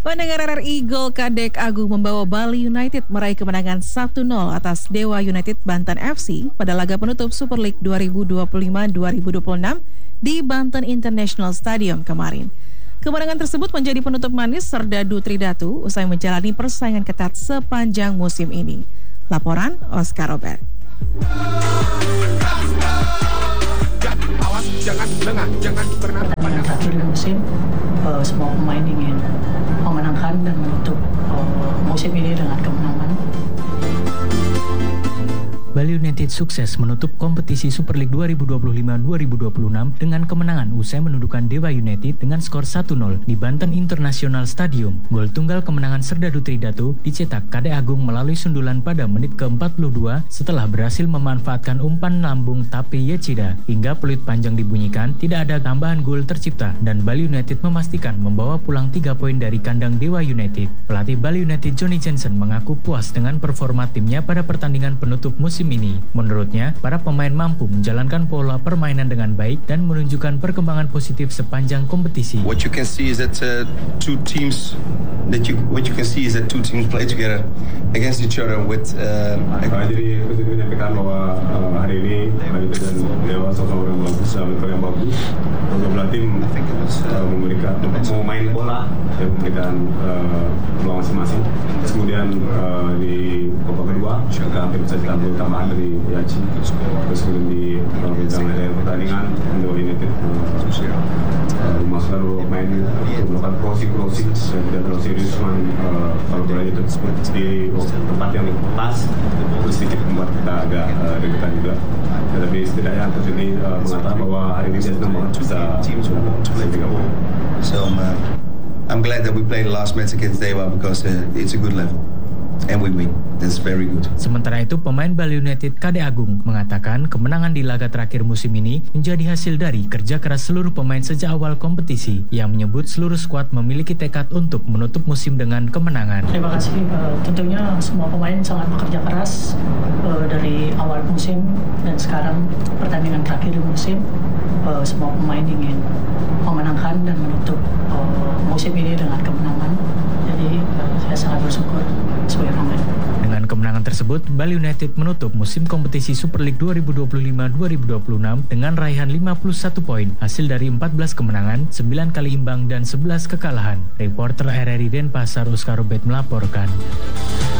Pendengar RRI, gol Kadek Agung membawa Bali United meraih kemenangan 1-0 atas Dewa United Banten FC pada laga penutup Super League 2025-2026 di Banten International Stadium kemarin. Kemenangan tersebut menjadi penutup manis Serdadu Tridatu usai menjalani persaingan ketat sepanjang musim ini. Laporan Oscar Robert. Pertandingan terakhir di musim, semua pemain ingin memenangkan dan menutup musim ini dengan kemenangan. Bali United sukses menutup kompetisi Super League 2025-2026 dengan kemenangan usai menundukkan Dewa United dengan skor 1-0 di Banten International Stadium. Gol tunggal kemenangan Serdadu Tridatu dicetak Kadek Agung melalui sundulan pada menit ke-42 setelah berhasil memanfaatkan umpan lambung Tapi Yechida. Hingga peluit panjang dibunyikan, tidak ada tambahan gol tercipta dan Bali United memastikan membawa pulang 3 poin dari kandang Dewa United. Pelatih Bali United Johnny Jensen mengaku puas dengan performa timnya pada pertandingan penutup musim ini. Menurutnya, para pemain mampu menjalankan pola permainan dengan baik dan menunjukkan perkembangan positif sepanjang kompetisi. What you can see is that two teams play together against each other with. Jadi kita menyampaikan bahwa hari ini Bali dan Dewa sama-sama yang bagus, yang bagus. Kedua tim memberikan mau main bola dan memberikan peluang masing-masing. Kemudian di babak kedua kita hampir bisa diambil tambahan dari Yachi. Terus kemudian di akhir pertandingan Dewa United memasukkan pemain untuk melakukan crossing dan terlalu serius, kalau bola itu di tempat yang pas terus sedikit membuat kita agak deg-degan juga. Tetapi setidaknya coach ini mengatakan bahwa hari ini dia senang banget bisa 3 poin. So I'm glad that we played the last match against Dewa because it's a good level. And we win. That's very good. Sementara itu, pemain Bali United Kadek Agung mengatakan kemenangan di laga terakhir musim ini menjadi hasil dari kerja keras seluruh pemain sejak awal kompetisi, yang menyebut seluruh skuad memiliki tekad untuk menutup musim dengan kemenangan. Terima kasih. Tentunya semua pemain sangat bekerja keras dari awal musim dan sekarang pertandingan terakhir di musim. Semua pemain ingin memenangkan dan menutup musim ini dengan kemenangan. Jadi saya sangat bersyukur sebagai pemain. Dengan kemenangan tersebut, Bali United menutup musim kompetisi Super League 2025-2026 dengan raihan 51 poin, hasil dari 14 kemenangan, 9 kali imbang dan 11 kekalahan. Reporter RRI Denpasar Oscar Robert melaporkan.